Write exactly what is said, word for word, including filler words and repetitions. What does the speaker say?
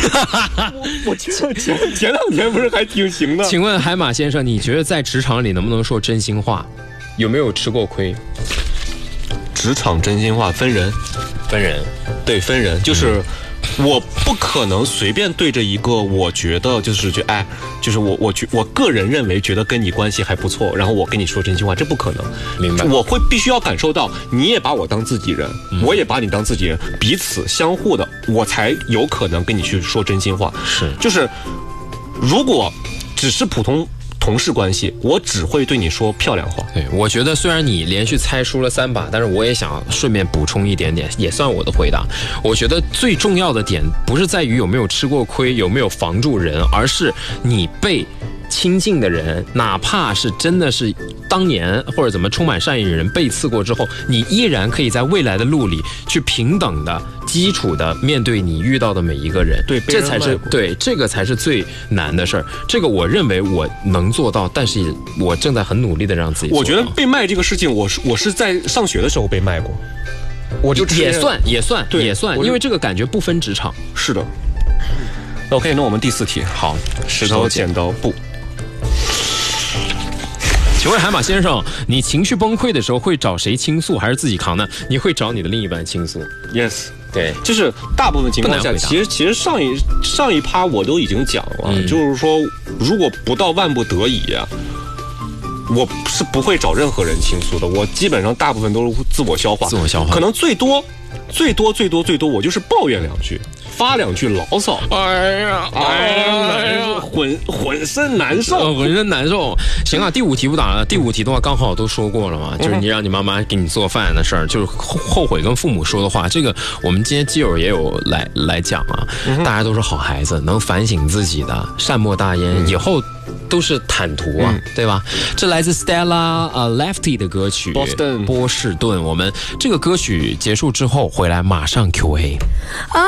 我听说前前两天不是还挺行的。 请问海马先生，你觉得在职场里能不能说真心话？有没有吃过亏？ 职场真心话分人， 分人， 对，分人，就是。嗯我不可能随便对着一个我觉得就是觉哎，就是我我觉我个人认为觉得跟你关系还不错，然后我跟你说真心话，这不可能。 明白？ 我会必须要感受到你也把我当自己人，嗯、我也把你当自己人，彼此相互的，我才有可能跟你去说真心话。 是， 就是如果只是普通同事关系，我只会对你说漂亮话。 对，我觉得虽然你连续猜输了三把，但是我也想顺便补充一点点，也算我的回答。我觉得最重要的点不是在于有没有吃过亏，有没有防住人，而是你被亲近的人，哪怕是真的是当年或者怎么充满善意的人背刺过之后，你依然可以在未来的路里去平等的基础的面对你遇到的每一个人。 对， 这才是对，这个才是最难的事儿。这个我认为我能做到，但是我正在很努力的让自己做到。 我觉得被卖这个事情，我是我是在上学的时候被卖过，我就也算也算对也算，因为这个感觉不分职场。 是的。OK， 那我们第四题， 好， 石头剪刀布。 请问海马先生，你情绪崩溃的时候会找谁倾诉，还是自己扛呢？你会找你的另一半倾诉 ？Yes， 对， 就是大部分情况下，其实其实上一上一趴我都已经讲了，嗯、就是说，如果不到万不得已啊，我是不会找任何人倾诉的。我基本上大部分都是自我消化， 自我消化， 可能最多最多最多最多，我就是抱怨两句。发两句牢骚， 哎呀，哎呀， 浑浑身难受， 浑身难受。行啊，第五题不打了。第五题的话，刚好都说过了嘛，就是你让你妈妈给你做饭的事儿，就是后悔跟父母说的话。这个我们今天基友也有来来讲啊，大家都是好孩子，能反省自己的，善莫大焉，以后都是坦途啊，对吧？这来自 Stella 呃 Lefty 的歌曲《波士顿》。我们这个歌曲结束之后回来马上 Q A。